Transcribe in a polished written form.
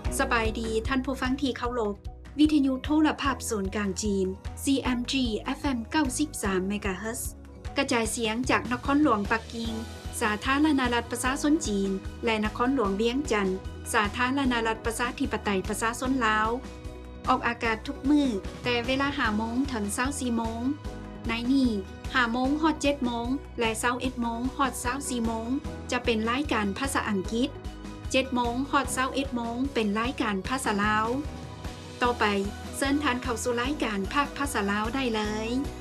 สบายดีท่านผู้ฟังที่เคารพวิทยุโทรภาพศูนย์กลางจีน CMG FM 93 เมกะเฮิรตซ์กระจายเสียงจากนครหลวงปักกิ่งสาธารณรัฐประชาชนจีนและนครหลวงเวียงจันทน์สาธารณรัฐประชาธิปไตยประชาชนลาวออกอากาศทุกมื้อแต่เวลา 5 โมงถึง 24 โมงในนี้ 5 โมงฮอด 7 โมงและ 21 โมงฮอด 24 โมงจะเป็นรายการภาษาอังกฤษ7 โมงฮอด 21 โมงเป็นรายการภาษาลาวต่อไปเชิญท่านเข้าสู่รายการภาคภาษาลาวได้เลย